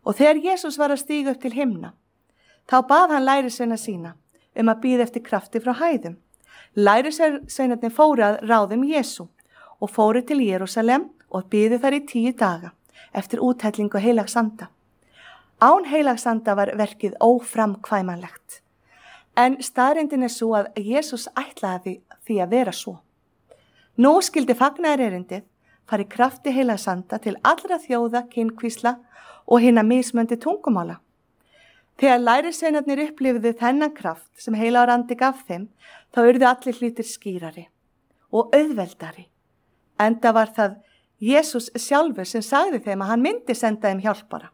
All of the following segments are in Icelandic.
Og þegar Jesús var að stíga upp til himna, þá bað hann lærisveina sína að bíða eftir krafti frá hæðum. Lærisveinarnir fóru að ráðum Jesú og fóru til Jerúsalem og biðu þar í 10 daga eftir úthellingu heilags anda. Án heilags anda var verkið óframkvæmanlegt. En staðreyndin svo að Jesús ætlaði því að vera svo. Nú skildi fagnaðarerindið fari krafti heilags anda til allra þjóða, kynkvísla og hinna mismöndi tungumála. Þegar lærisveinarnir upplifðu þennan kraft sem heilagur andi gaf þeim, þá urðu allir hlutir skýrari og auðveldari. Enda var það Jesús sjálfur sem sagði þeim að hann myndi senda þeim hjálpara.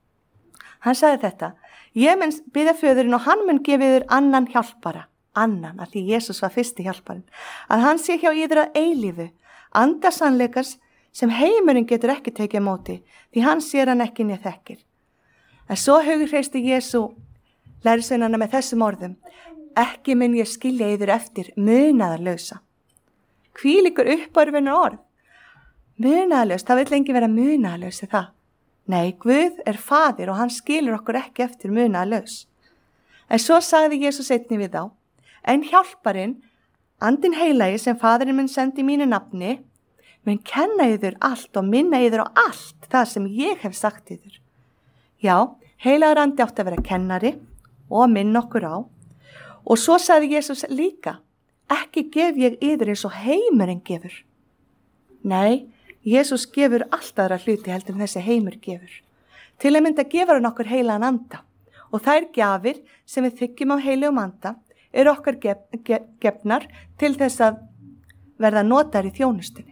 Hann sagði þetta: ég mun biðja föðurinn og hann mun gefa yður annan hjálpara, annan, af því Jesús var fyrsti hjálparinn, að hann sé hjá yður að eilífu, anda sannleikas sem heimurinn getur ekki tekið á móti, því hann sér hann ekki né þekkir. En svo hughreysti Jesú lærisveinana með þessum orðum: ekki mun ég skilja yður eftir munaðarlausa. Hvílíkur uppörfunar orð. Munaðarlaus, það vill enginn vera munaðarlaus það. Nei, Guð er faðir og hann skilur okkur ekki eftir munaðarlaus. En svo sagði Jesús einnig við þá: en hjálparinn, andinn heilagi sem faðirinn mun sendi í mínu nafni, mun kenna yður allt og minna yður á allt það sem ég hef sagt yður. Já, heilagur andi átti að vera kennari og að minna okkur á. Og svo sagði Jesús líka: ekki gef ég yður eins og heimurinn gefur. Nei, Jesús gefur allt aðra hluti heldur en þessi heimur gefur. Til að mynda gefur hann okkur heilagan anda og þær gjafir sem við þykjum á heilugum anda okkar gefnar til þess að verða notar í þjónustunni.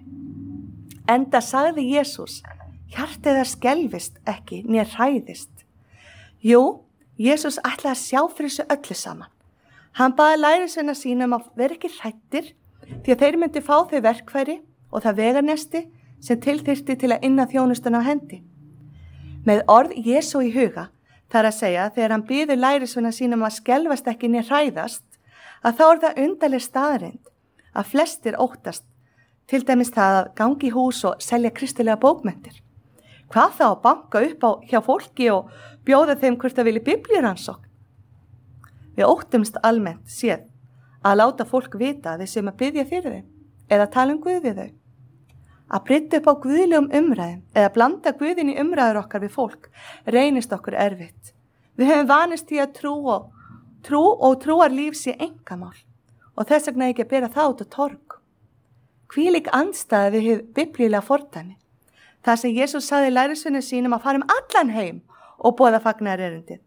Enda sagði Jesús: hjartið það skelfist ekki né hræðist. Jú, Jesús ætlaði að sjá fyrir þessu öllu saman. Hann baði lærisveina sína að vera ekki hræddir því að þeir myndi fá þau verkfæri og það veganesti sem tilþyrfti til að inna þjónustuna á hendi. Með orð Jesú í huga, þar að segja þegar hann biður lærisveina sína að skelfast ekki né hræðast, að þá það undarleg staðreynd að flestir óttast, til dæmis það að gangi í hús og selja kristilega bókmenntir. Hvað þá að banka upp á hjá fólki og bjóða þeim hvort það vilji biblíurannsókn? Við óttumst almennt séð að láta fólk vita að við séum að biðja fyrir þeim eða tala Guð við þau. Að brydda upp á guðlegum umræðum eða blanda Guðin í umræður okkar við fólk reynist okkur erfitt. Við höfum vanist í að trú og trúarlíf sé einkamál og þess vegna ekki að bera það út á torg. Hvílík andstæða við hið biblíulega fordæmi. Það sem Jesús sagði lærisveinum sínum að fara allan heim og boða fagnaðarerindið.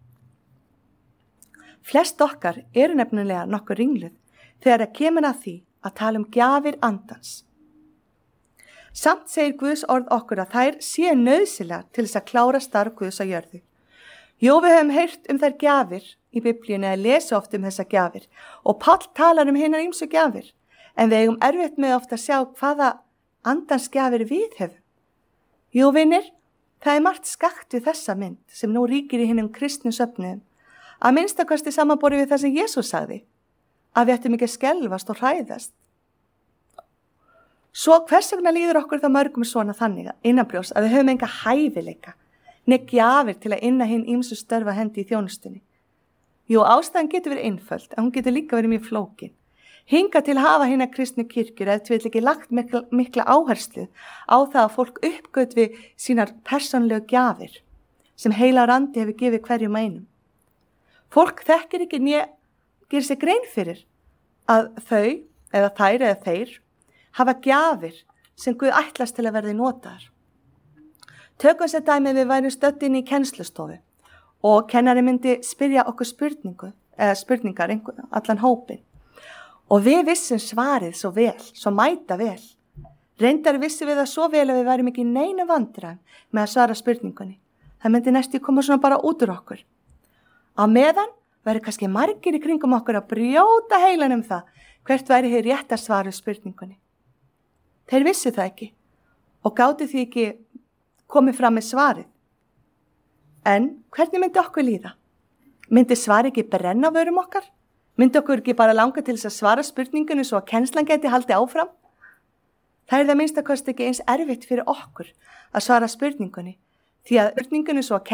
Flest okkar eru nefnilega nokkuð ringluð þegar það kemur að því að tala gjafir andans. Samt segir Guðs orð okkur að þær séu nauðsynlegar til þess að klára starf Guðs á jörðu. Jú, við höfum heyrt þær gjafir í biblíunni eða lesa oft þessar gjafir og Páll talar hinar ýmsu gjafir, en við eigum erfitt með oft að sjá hvaða andans gjafir við hefum. Jú, vinir, það margt skakt við þessa mynd sem nú ríkir í hinum kristnu söfnuðum, að minnstakosti samanborið við það sem Jesús sagði, að við ættum ekki að skelfast og hræðast. Svo hvers vegna líður okkur þá mörgum svona þannig innanbrjósts að við höfum enga hæfileika, né gjafir til að inna hinn ýmsu störfa hendi í þjónustunni? Jú, ástæðan getur verið einföld, en hún getur líka verið mjög flókin. Hinga til að hafa hinna kristnu kirkjur ef við ekki lagt mikla áherslu á það að fólk uppgötvi sínar persónlegu gjafir sem heilagur andi hefur gefið hverjum einum. Fólk þekkir ekki né gerir sér grein fyrir að þau eða þær eða þeir hafa gjafir sem Guð ætlast til að verði notaðar. Tökum sér dæmi við værum stödd inn í kennslustofu og kennari myndi spyrja okkur spurningar allan hópin. Og við vissum svarið svo vel, svo mæta vel. Reyndar vissum við það svo vel að við værum ekki í neinu vandræðum með að svara spurningunni. Það myndi næstu koma svona bara út úr okkur. Á meðan væri kannski margir í kringum okkur að brjóta heilan það hvert væri hér rétt að svara spurningunni. Þeir vissu það ekki og gátu því ekki komið fram með svarið. En hvernig myndi okkur líða? Myndi svarið ekki brenna á vörum okkar? Myndi okkur ekki bara langa til þess að svara spurningunni svo að kennslan geti haldið áfram? Það minnstakosti ekki eins erfitt fyrir okkur að svara spurningunni, því að spurningunni svo að